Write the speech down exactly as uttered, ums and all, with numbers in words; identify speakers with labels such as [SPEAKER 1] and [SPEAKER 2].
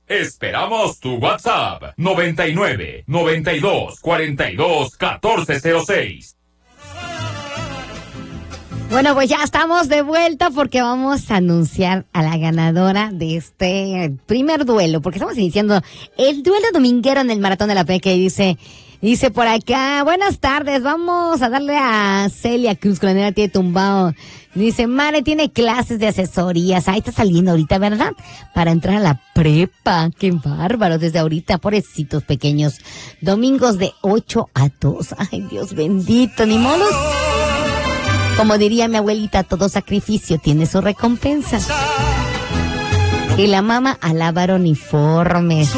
[SPEAKER 1] Esperamos tu WhatsApp noventa y nueve, noventa y dos, cuarenta y dos, catorce cero seis.
[SPEAKER 2] Bueno, pues ya estamos de vuelta porque vamos a anunciar a la ganadora de este primer duelo, porque estamos iniciando el duelo dominguero en el Maratón de la Peca y dice, dice por acá, buenas tardes, vamos a darle a Celia Cruz, con la nena tiene tumbado. Dice, Mare tiene clases de asesorías, ahí está saliendo ahorita, ¿verdad? Para entrar a la prepa, qué bárbaro, desde ahorita, pobrecitos pequeños. Domingos de ocho a dos, ay Dios bendito, ni modos. Como diría mi abuelita, todo sacrificio tiene su recompensa. Y la mama a lavar uniformes.